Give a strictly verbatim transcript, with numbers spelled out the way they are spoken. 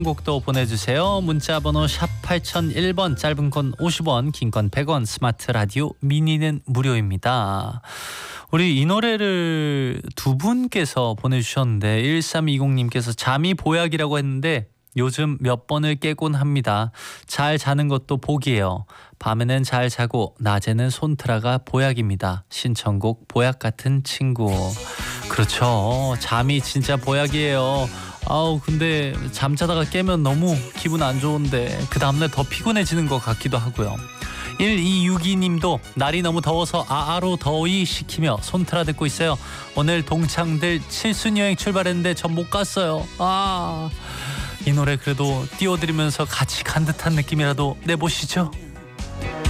곡도 보내주세요. 문자번호 샵 팔공공일 번, 짧은 건 오십 원, 긴 건 백 원, 스마트 라디오 미니는 무료입니다. 우리 이 노래를 두 분께서 보내주셨는데, 일삼이공님께서 잠이 보약이라고 했는데 요즘 몇 번을 깨곤 합니다. 잘 자는 것도 복이에요. 밤에는 잘 자고 낮에는 손트라가 보약입니다. 신청곡 보약 같은 친구. 그렇죠. 잠이 진짜 보약이에요. 아우, 근데 잠자다가 깨면 너무 기분 안 좋은데 그 다음날 더 피곤해지는 것 같기도 하고요. 일이육이님도 날이 너무 더워서 아아로 더위 식히며 손트라 듣고 있어요. 오늘 동창들 칠순여행 출발했는데 전 못 갔어요. 아, 이 노래 그래도 띄워드리면서 같이 간 듯한 느낌이라도 내보시죠.